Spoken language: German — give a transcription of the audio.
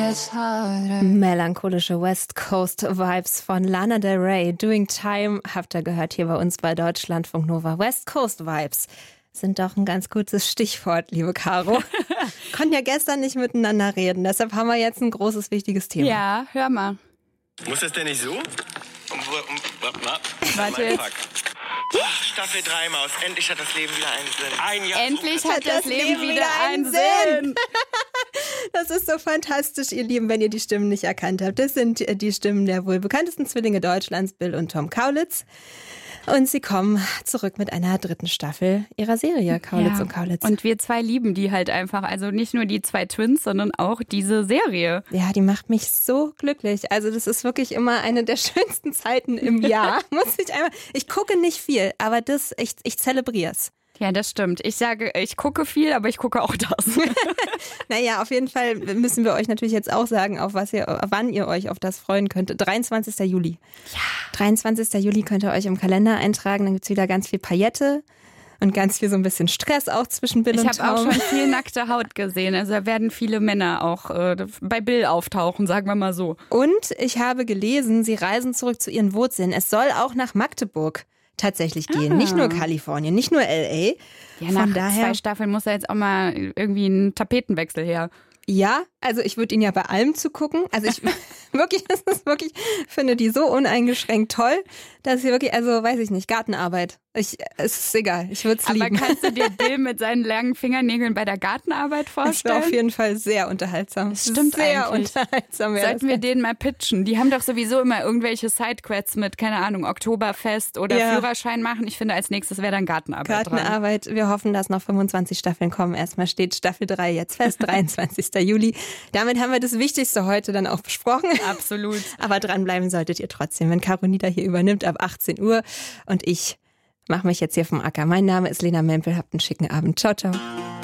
Melancholische West Coast Vibes von Lana Del Rey. Doing Time habt ihr gehört hier bei uns bei Deutschlandfunk Nova. West Coast Vibes sind doch ein ganz gutes Stichwort, liebe Caro. Konnten ja gestern nicht miteinander reden, deshalb haben wir jetzt ein großes, wichtiges Thema. Ja, hör mal. Muss das denn nicht so? Warte jetzt. Staffel 3, Maus. Endlich hat das Leben wieder einen Sinn. Ein Jahr. Endlich hat das Leben wieder einen Sinn. Das ist so fantastisch, ihr Lieben, wenn ihr die Stimmen nicht erkannt habt. Das sind die Stimmen der wohl bekanntesten Zwillinge Deutschlands, Bill und Tom Kaulitz. Und sie kommen zurück mit einer 3. Staffel ihrer Serie, Kaulitz und Kaulitz. Und wir zwei lieben die halt einfach. Also nicht nur die 2 Twins, sondern auch diese Serie. Ja, die macht mich so glücklich. Also das ist wirklich immer eine der schönsten Zeiten im Jahr. Ich gucke nicht viel, aber ich zelebriere es. Ja, das stimmt. Ich sage, ich gucke viel, aber ich gucke auch das. Naja, auf jeden Fall müssen wir euch natürlich jetzt auch sagen, wann ihr euch auf das freuen könnt. 23. Juli. Ja. 23. Juli könnt ihr euch im Kalender eintragen. Dann gibt es wieder ganz viel Paillette und ganz viel so ein bisschen Stress auch zwischen Bill und Tom. Ich habe auch schon viel nackte Haut gesehen. Also da werden viele Männer auch bei Bill auftauchen, sagen wir mal so. Und ich habe gelesen, sie reisen zurück zu ihren Wurzeln. Es soll auch nach Magdeburg tatsächlich gehen. Nicht nur Kalifornien, nicht nur L.A. Ja, nach 2 Staffeln muss da jetzt auch mal irgendwie ein Tapetenwechsel her. Ja, also ich würde ihn ja bei allem zugucken. Also ich finde die so uneingeschränkt toll, dass sie wirklich, also weiß ich nicht, Gartenarbeit. Es ist egal, ich würde es lieben. Aber kannst du dir Bill mit seinen langen Fingernägeln bei der Gartenarbeit vorstellen? Das wäre auf jeden Fall sehr unterhaltsam. Das stimmt sehr eigentlich. Unterhaltsam. Sollten wir den mal pitchen? Die haben doch sowieso immer irgendwelche Sidequests mit, keine Ahnung, Oktoberfest oder Führerschein machen. Ich finde, als nächstes wäre dann Gartenarbeit dran. Wir hoffen, dass noch 25 Staffeln kommen. Erstmal steht Staffel 3 jetzt fest, 23. Juli. Damit haben wir das Wichtigste heute dann auch besprochen. Absolut. Aber dranbleiben solltet ihr trotzdem, wenn Caro Nieder hier übernimmt ab 18 Uhr. Und ich mache mich jetzt hier vom Acker. Mein Name ist Lena Mempel. Habt einen schicken Abend. Ciao, ciao.